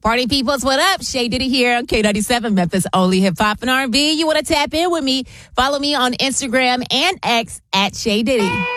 Party peoples, what up? Shay Diddy here on K97, Memphis only hip hop and R&B. You want to tap in with me? Follow me on Instagram and X at Shay Diddy.